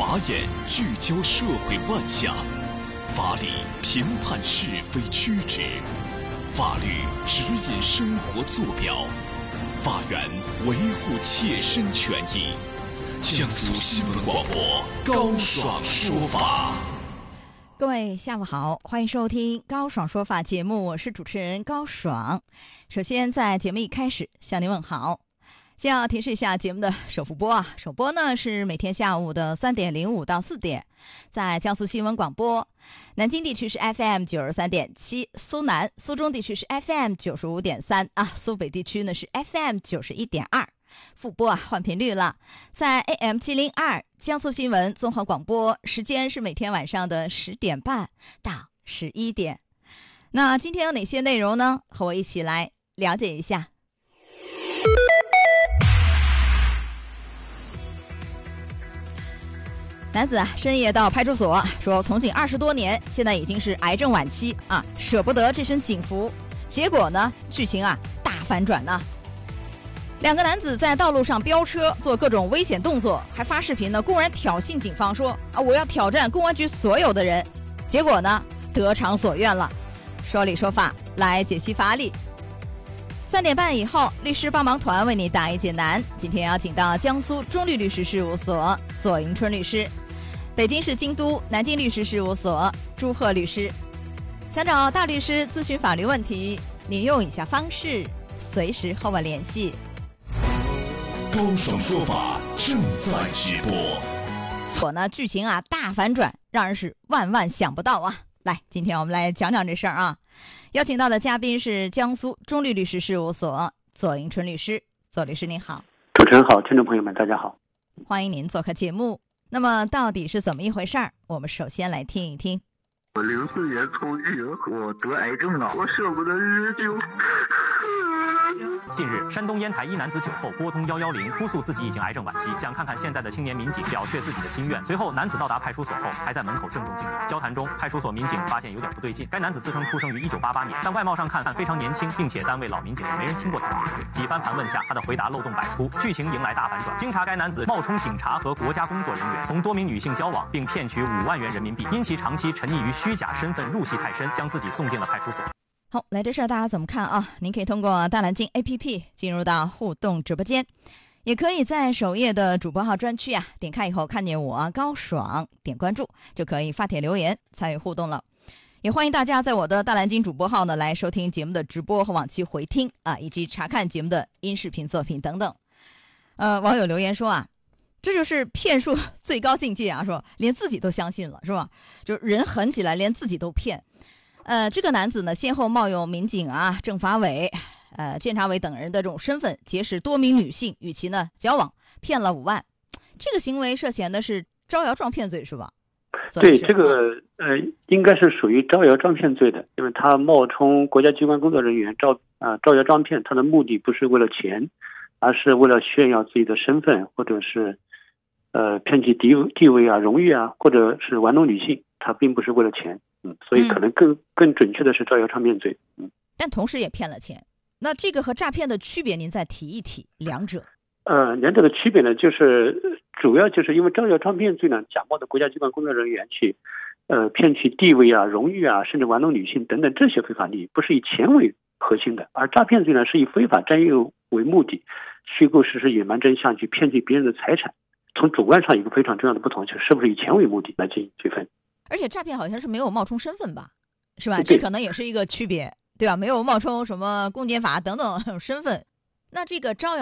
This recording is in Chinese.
法眼聚焦社会万象，法理评判是非曲直，法律指引生活坐标，法源维护切身权益。江苏新闻广播高爽说法。 各位下午好，欢迎收听高爽说法节目，我是主持人高爽。首先在节目一开始向您问好，先要提示一下节目的首播首播呢是每天下午的3点05到4点，在江苏新闻广播，南京地区是 FM 93.7，苏南苏中地区是 FM 95.3苏北地区呢是 FM 91.2。复播换频率了，在 AM 702江苏新闻综合广播，时间是每天晚上的10点半到11点。那今天有哪些内容呢？和我一起来了解一下。男子深夜到派出所说，从警20多年，现在已经是癌症晚期舍不得这身警服，结果呢，剧情大反转呢。2个男子在道路上飙车，做各种危险动作，还发视频呢，公然挑衅警方说我要挑战公安局所有的人，结果呢得偿所愿了。说理说法来解析法理。3点半以后，律师帮忙团为你答疑解难。今天邀请到江苏中律律师事务所左迎春律师，北京市京都南京律师事务所朱贺律师。想找大律师咨询法律问题，您用以下方式随时和我联系。 高爽说法正在直播。 所呢，剧情大反转，让人是万万想不到来，今天我们来讲讲这事儿邀请到的嘉宾是江苏中律律师事务所左迎春律师。左律师您好。 主持人好，听众朋友们大家好， 欢迎您做客节目。那么到底是怎么一回事儿？我们首先来听一听。 我04年从医，我得癌症了，我舍不得日久。 近日，山东烟台一男子酒后拨通110，哭诉自己已经癌症晚期，想看看现在的青年民警，表却自己的心愿。随后，男子到达派出所后，还在门口郑重敬礼。交谈中，派出所民警发现有点不对劲。该男子自称出生于1988年，但外貌上看非常年轻，并且单位老民警没人听过他的名字。几番盘问下，他的回答漏洞百出，剧情迎来大反转。经查，该男子冒充警察和国家工作人员，同多名女性交往，并骗取5万元人民币。因其长期沉溺于虚假身份，入戏太深，将自己送进了派出所。 好，来这事儿大家怎么看您可以通过大蓝鲸 APP 进入到互动直播间，也可以在首页的主播号专区点开以后看见我高爽，点关注就可以发帖留言参与互动了。也欢迎大家在我的大蓝鲸主播号呢来收听节目的直播和往期回听以及查看节目的音视频作品等等。网友留言说这就是骗术最高境界说连自己都相信了是吧？就是人狠起来连自己都骗。这个男子呢，先后冒用民警政法委、监察委等人的这种身份，结识多名女性，与其呢交往，骗了5万。这个行为涉嫌的是招摇撞骗罪是吧？ 对，这个应该是属于招摇撞骗罪的，因为他冒充国家机关工作人员招摇撞骗，他的目的不是为了钱，而是为了炫耀自己的身份，或者是骗取地位荣誉或者是玩弄女性，他并不是为了钱。所以可能更准确的是招摇撞骗罪。 但同时也骗了钱。那这个和诈骗的区别您再提一提两者。 两者的区别呢，就是主要就是因为招摇撞骗罪呢，假冒的国家机关工作人员去骗取地位荣誉甚至玩弄女性等等这些非法利益，不是以钱为核心的。而诈骗罪呢，是以非法占有为目的，虚构实施隐瞒真相去骗取别人的财产。从主观上一个非常重要的不同，就是是不是以钱为目的来进行区分。 而且诈骗好像是没有冒充身份吧，是吧？这可能也是一个区别，对吧？没有冒充什么公检法等等身份。那这个招摇